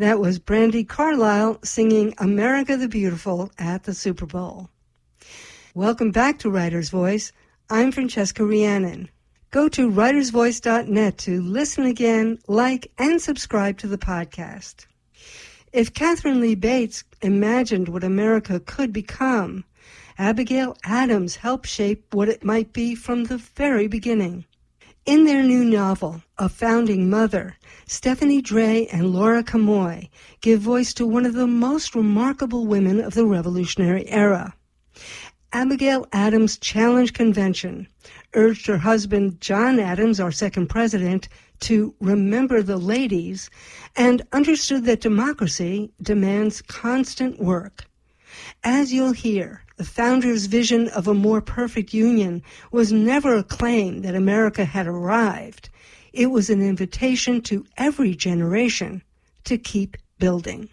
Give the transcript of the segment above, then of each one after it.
That was Brandi Carlile singing America the Beautiful at the Super Bowl. Welcome back to Writer's Voice. I'm Francesca Rhiannon. Go to writersvoice.net to listen again, like, and subscribe to the podcast. If Katharine Lee Bates imagined what America could become, Abigail Adams helped shape what it might be from the very beginning. In their new novel, A Founding Mother, Stephanie Dray and Laura Camoy give voice to one of the most remarkable women of the Revolutionary era. Abigail Adams challenged convention, urged her husband, John Adams, our second president, to remember the ladies, and understood that democracy demands constant work. As you'll hear, the founders' vision of a more perfect union was never a claim that America had arrived. It was an invitation to every generation to keep building.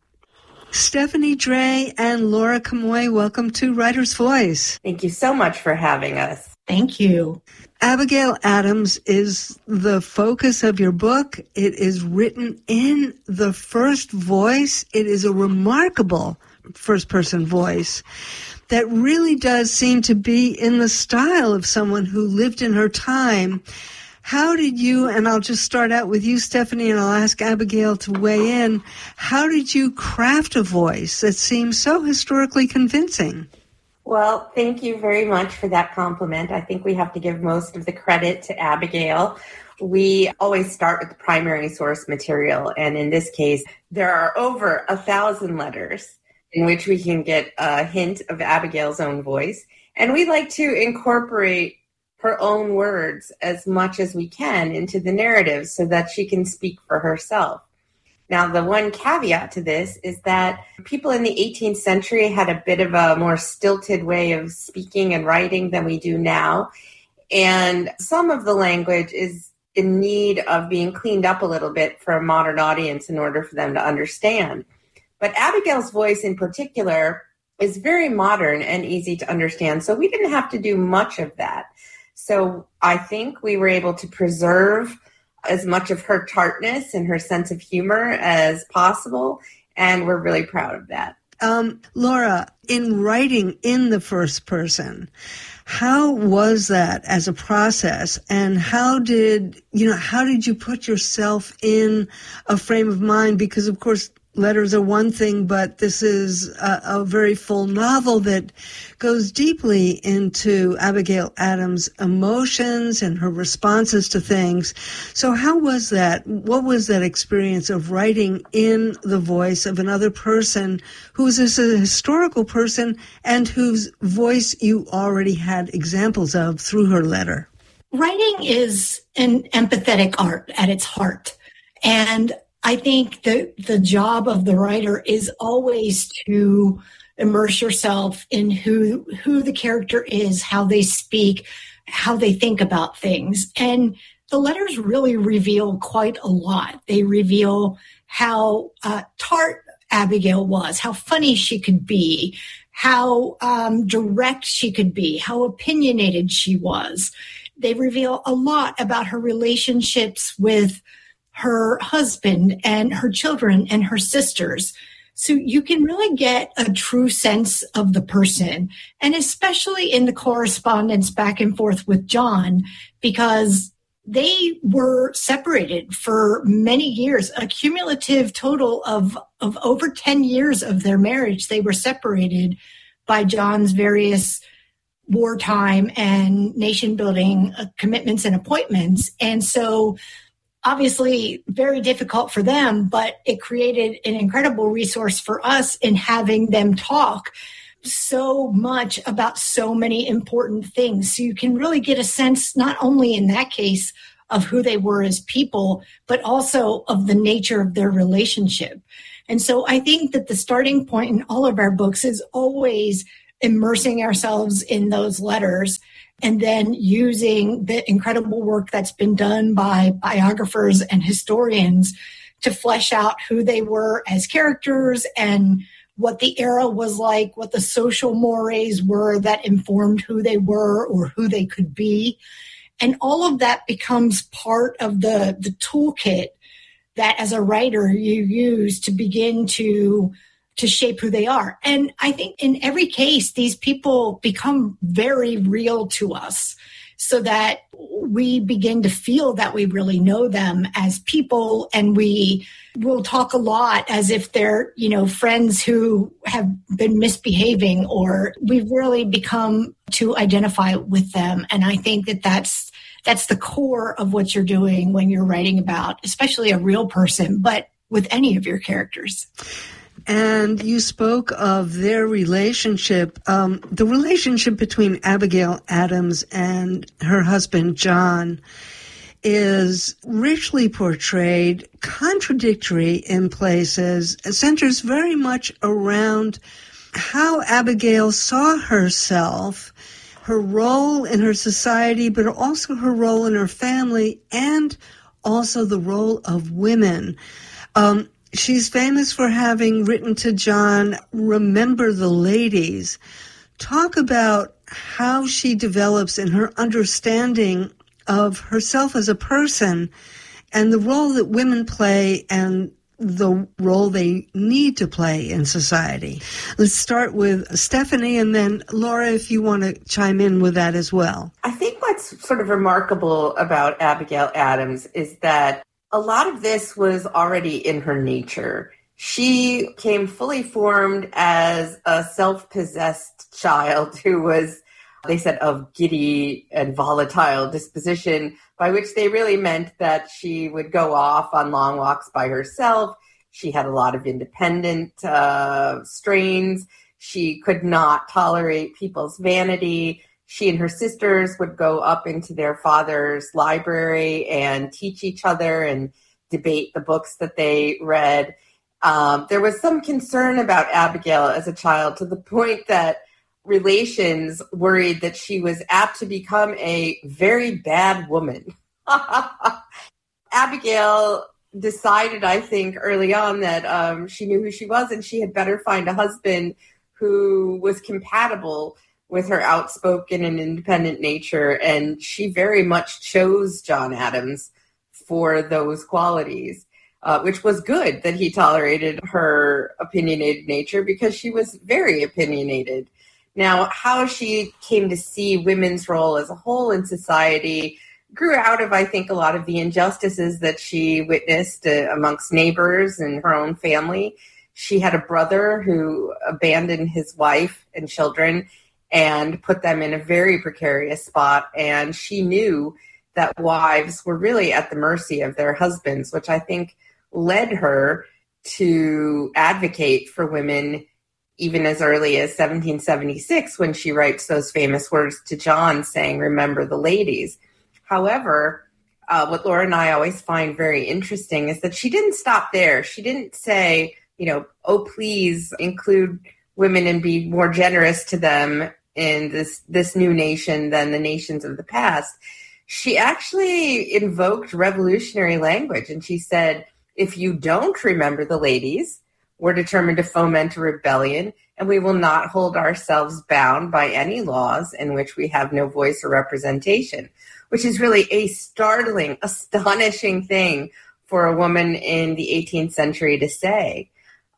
Stephanie Dray and Laura Camoy, welcome to Writer's Voice. Thank you so much for having us. Thank you. Abigail Adams is the focus of your book. It is written in the first voice. It is a remarkable first-person voice that really does seem to be in the style of someone who lived in her time. How did you, and I'll just start out with you, Stephanie, and I'll ask Abigail to weigh in, how did you craft a voice that seems so historically convincing? Well, thank you very much for that compliment. I think we have to give most of the credit to Abigail. We always start with the primary source material, and in this case, there are over 1,000 letters in which we can get a hint of Abigail's own voice. And we like to incorporate her own words as much as we can into the narrative so that she can speak for herself. Now, the one caveat to this is that people in the 18th century had a bit of a more stilted way of speaking and writing than we do now. And some of the language is in need of being cleaned up a little bit for a modern audience in order for them to understand. But Abigail's voice in particular is very modern and easy to understand. So we didn't have to do much of that. So I think we were able to preserve as much of her tartness and her sense of humor as possible. And we're really proud of that. Laura, in writing in the first person, how was that as a process? And how did you put yourself in a frame of mind? Because, of course, letters are one thing, but this is a very full novel that goes deeply into Abigail Adams' emotions and her responses to things. So how was that? What was that experience of writing in the voice of another person who is a historical person and whose voice you already had examples of through her letter? Writing is an empathetic art at its heart. And I think the job of the writer is always to immerse yourself in who the character is, how they speak, how they think about things. And the letters really reveal quite a lot. They reveal how tart Abigail was, how funny she could be, how direct she could be, how opinionated she was. They reveal a lot about her relationships with her husband and her children and her sisters. So you can really get a true sense of the person, and especially in the correspondence back and forth with John, because they were separated for many years, a cumulative total of over 10 years of their marriage. They were separated by John's various wartime and nation-building commitments and appointments. And so obviously very difficult for them, but it created an incredible resource for us in having them talk so much about so many important things. So you can really get a sense, not only in that case of who they were as people, but also of the nature of their relationship. And so I think that the starting point in all of our books is always immersing ourselves in those letters and then using the incredible work that's been done by biographers and historians to flesh out who they were as characters and what the era was like, what the social mores were that informed who they were or who they could be. And all of that becomes part of the toolkit that as a writer you use to begin to shape who they are. And I think in every case, these people become very real to us so that we begin to feel that we really know them as people, and we will talk a lot as if they're, friends who have been misbehaving, or we've really become to identify with them. And I think that that's the core of what you're doing when you're writing about, especially a real person, but with any of your characters. And you spoke of their relationship. The relationship between Abigail Adams and her husband, John, is richly portrayed, contradictory in places, centers very much around how Abigail saw herself, her role in her society, but also her role in her family, and also the role of women. She's famous for having written to John, "Remember the ladies." Talk about how she develops in her understanding of herself as a person and the role that women play and the role they need to play in society. Let's start with Stephanie, and then Laura, if you want to chime in with that as well. I think what's sort of remarkable about Abigail Adams is that a lot of this was already in her nature. She came fully formed as a self-possessed child who was, they said, of giddy and volatile disposition, by which they really meant that she would go off on long walks by herself. She had a lot of independent strains. She could not tolerate people's vanity. She and her sisters would go up into their father's library and teach each other and debate the books that they read. There was some concern about Abigail as a child, to the point that relations worried that she was apt to become a very bad woman. Abigail decided, I think, early on that she knew who she was and she had better find a husband who was compatible with her outspoken and independent nature, and she very much chose John Adams for those qualities, which was good that he tolerated her opinionated nature, because she was very opinionated. Now, how she came to see women's role as a whole in society grew out of, I think, a lot of the injustices that she witnessed amongst neighbors and her own family. She had a brother who abandoned his wife and children and put them in a very precarious spot. And she knew that wives were really at the mercy of their husbands, which I think led her to advocate for women even as early as 1776, when she writes those famous words to John saying, "Remember the ladies." However, what Laura and I always find very interesting is that she didn't stop there. She didn't say, oh, please include women and be more generous to them in this new nation than the nations of the past. She actually invoked revolutionary language, and she said, if you don't remember the ladies, we're determined to foment a rebellion, and we will not hold ourselves bound by any laws in which we have no voice or representation, which is really a startling, astonishing thing for a woman in the 18th century to say.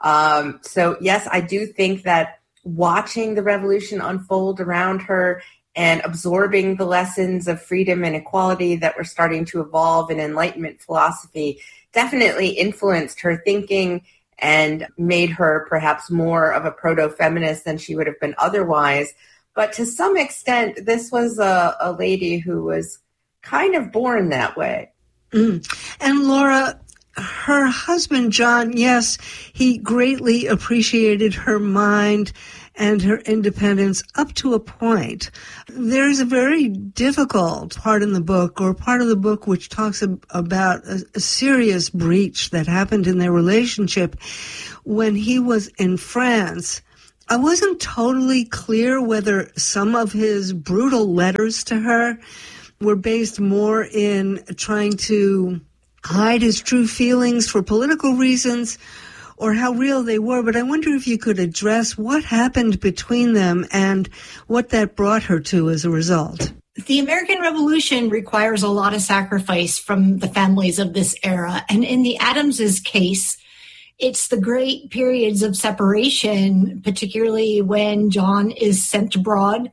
So yes, I do think that watching the revolution unfold around her and absorbing the lessons of freedom and equality that were starting to evolve in Enlightenment philosophy definitely influenced her thinking and made her perhaps more of a proto-feminist than she would have been otherwise. But to some extent, this was a lady who was kind of born that way. And Laura, her husband, John, yes, he greatly appreciated her mind and her independence up to a point. There's a very difficult part in the book, or part of the book, which talks about a serious breach that happened in their relationship when he was in France. I wasn't totally clear whether some of his brutal letters to her were based more in trying to hide his true feelings for political reasons, or how real they were, but I wonder if you could address what happened between them and what that brought her to as a result. The American Revolution requires a lot of sacrifice from the families of this era. And in the Adamses case, it's the great periods of separation, particularly when John is sent abroad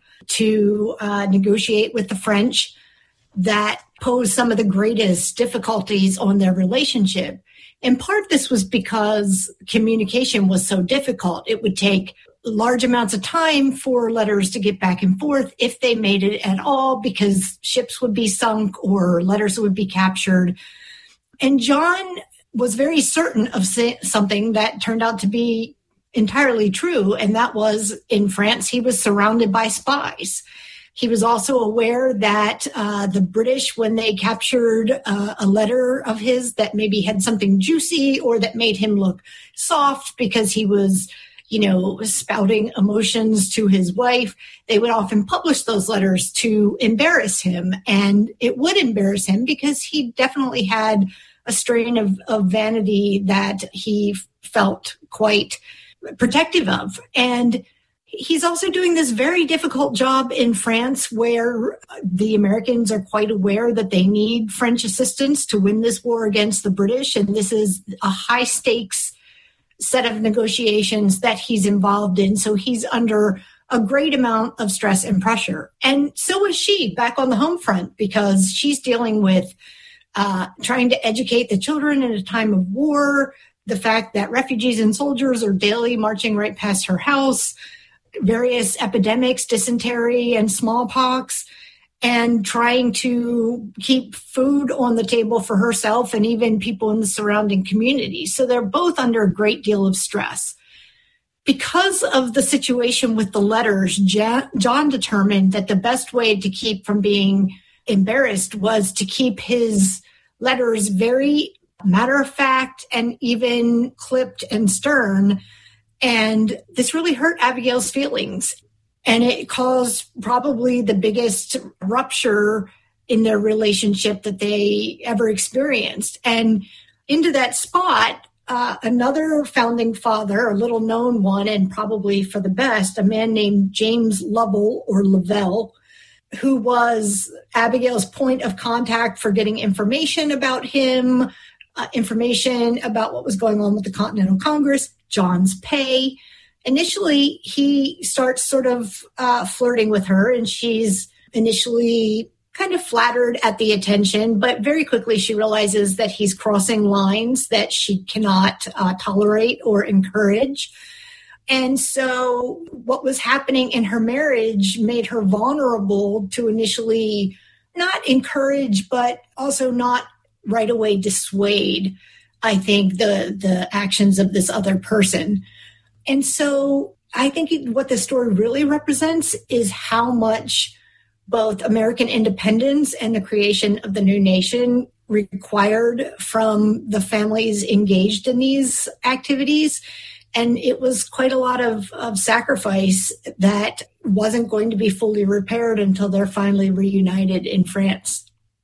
to negotiate with the French, that pose some of the greatest difficulties on their relationship. In part, this was because communication was so difficult. It would take large amounts of time for letters to get back and forth, if they made it at all, because ships would be sunk or letters would be captured. And John was very certain of something that turned out to be entirely true, and that was, in France, he was surrounded by spies. He was also aware that the British, when they captured a letter of his that maybe had something juicy or that made him look soft because he was, spouting emotions to his wife, they would often publish those letters to embarrass him. And it would embarrass him because he definitely had a strain of vanity that he felt quite protective of. And he's also doing this very difficult job in France, where the Americans are quite aware that they need French assistance to win this war against the British. And this is a high stakes set of negotiations that he's involved in. So he's under a great amount of stress and pressure. And so is she back on the home front, because she's dealing with trying to educate the children in a time of war, the fact that refugees and soldiers are daily marching right past her house, various epidemics, dysentery and smallpox, and trying to keep food on the table for herself and even people in the surrounding community. So they're both under a great deal of stress. Because of the situation with the letters, John determined that the best way to keep from being embarrassed was to keep his letters very matter of fact and even clipped and stern. And this really hurt Abigail's feelings. And it caused probably the biggest rupture in their relationship that they ever experienced. And into that spot, another founding father, a little known one, and probably for the best, a man named James Lovell or Lavelle, who was Abigail's point of contact for getting information about him, information about what was going on with the Continental Congress, John's pay. Initially, he starts sort of flirting with her, and she's initially kind of flattered at the attention, but very quickly she realizes that he's crossing lines that she cannot tolerate or encourage. And so what was happening in her marriage made her vulnerable to initially not encourage, but also not right away dissuade, I think, the actions of this other person. And so I think what the story really represents is how much both American independence and the creation of the new nation required from the families engaged in these activities. And it was quite a lot of sacrifice that wasn't going to be fully repaired until they're finally reunited in France.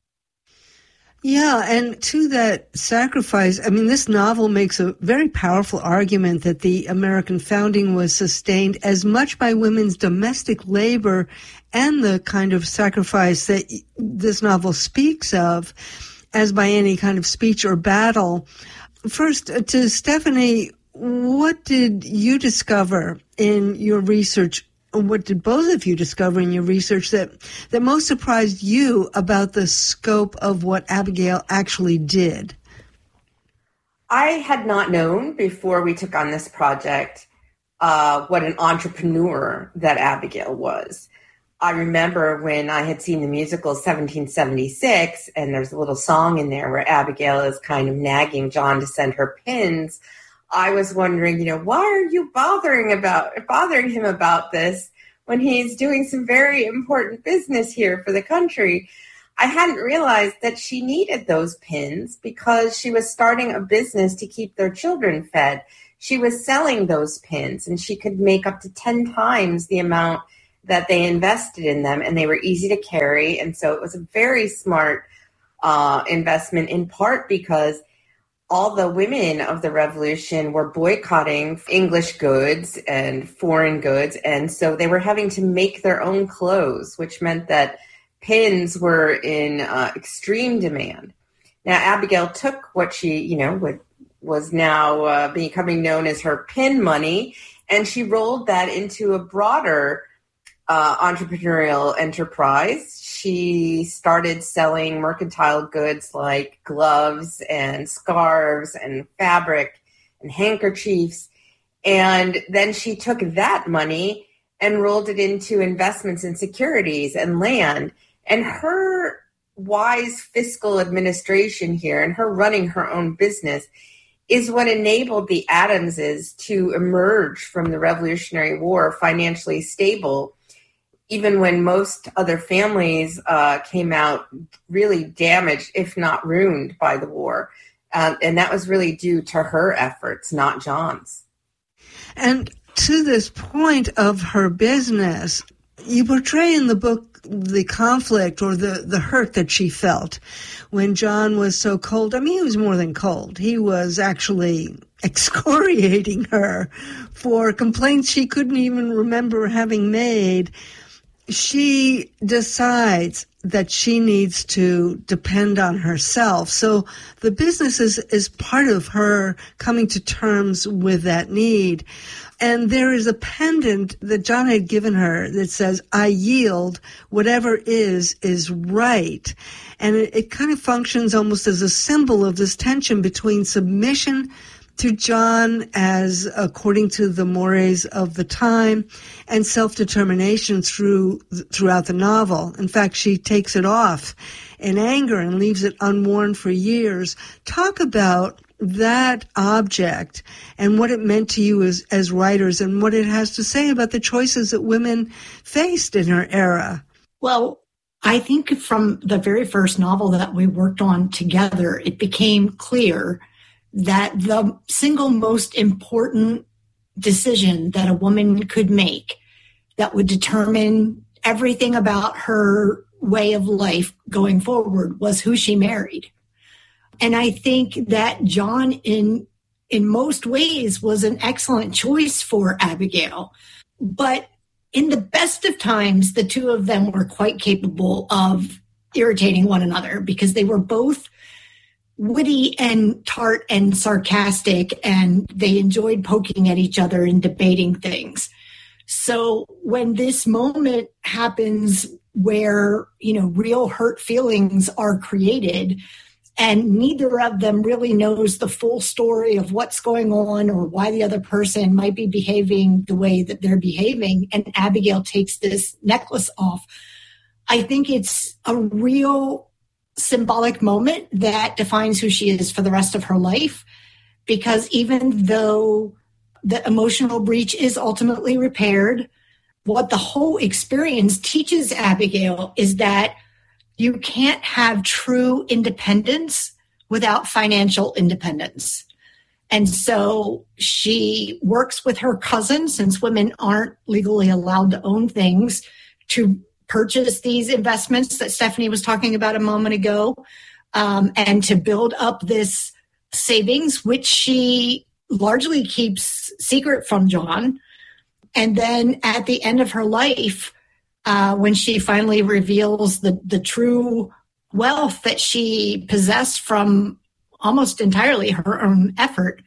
Yeah, and to that sacrifice, I mean, this novel makes a very powerful argument that the American founding was sustained as much by women's domestic labor and the kind of sacrifice that this novel speaks of as by any kind of speech or battle. First, to Stephanie, what did you discover in your research? What did both of you discover in your research that most surprised you about the scope of what Abigail actually did? I had not known before we took on this project what an entrepreneur that Abigail was. I remember when I had seen the musical 1776, and there's a little song in there where Abigail is kind of nagging John to send her pins. I was wondering, why are you bothering him about this when he's doing some very important business here for the country? I hadn't realized that she needed those pins because she was starting a business to keep their children fed. She was selling those pins, and she could make up to 10 times the amount that they invested in them, and they were easy to carry. And so it was a very smart investment, in part because all the women of the revolution were boycotting English goods and foreign goods. And so they were having to make their own clothes, which meant that pins were in extreme demand. Now, Abigail took what she, was now becoming known as her pin money, and she rolled that into a broader entrepreneurial enterprise. She started selling mercantile goods like gloves and scarves and fabric and handkerchiefs. And then she took that money and rolled it into investments in securities and land. And her wise fiscal administration here and her running her own business is what enabled the Adamses to emerge from the Revolutionary War financially stable, even when most other families came out really damaged, if not ruined, by the war. And that was really due to her efforts, not John's. And to this point of her business, you portray in the book the conflict or the hurt that she felt when John was so cold. I mean, he was more than cold. He was actually excoriating her for complaints she couldn't even remember having made. She decides that she needs to depend on herself. So the business is part of her coming to terms with that need. And there is a pendant that John had given her that says, I yield, whatever is right. And it kind of functions almost as a symbol of this tension between submission to John as according to the mores of the time and self-determination throughout the novel. In fact, she takes it off in anger and leaves it unworn for years. Talk about that object and what it meant to you as writers and what it has to say about the choices that women faced in her era. Well, I think from the very first novel that we worked on together, it became clear that the single most important decision that a woman could make that would determine everything about her way of life going forward was who she married. And I think that John, in most ways, was an excellent choice for Abigail. But in the best of times, the two of them were quite capable of irritating one another because they were both witty and tart and sarcastic, and they enjoyed poking at each other and debating things. So when this moment happens where, real hurt feelings are created, and neither of them really knows the full story of what's going on or why the other person might be behaving the way that they're behaving, and Abigail takes this necklace off, I think it's a real symbolic moment that defines who she is for the rest of her life, because even though the emotional breach is ultimately repaired, what the whole experience teaches Abigail is that you can't have true independence without financial independence. And so she works with her cousin, since women aren't legally allowed to own things, to purchase these investments that Stephanie was talking about a moment ago, and to build up this savings, which she largely keeps secret from John. And then at the end of her life, when she finally reveals the true wealth that she possessed from almost entirely her own effort,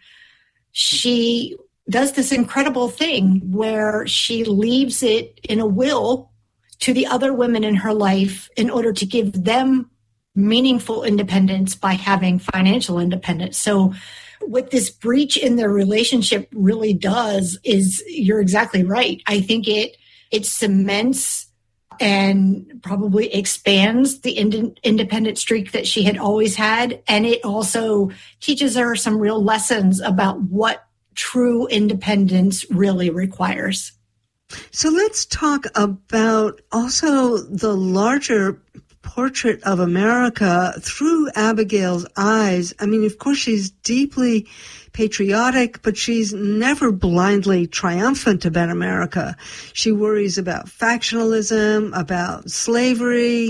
she does this incredible thing where she leaves it in a will to the other women in her life in order to give them meaningful independence by having financial independence. So what this breach in their relationship really does is, you're exactly right. I think it cements and probably expands the independent streak that she had always had. And it also teaches her some real lessons about what true independence really requires. So let's talk about also the larger portrait of America through Abigail's eyes. I mean, of course, she's deeply patriotic, but she's never blindly triumphant about America. She worries about factionalism, about slavery,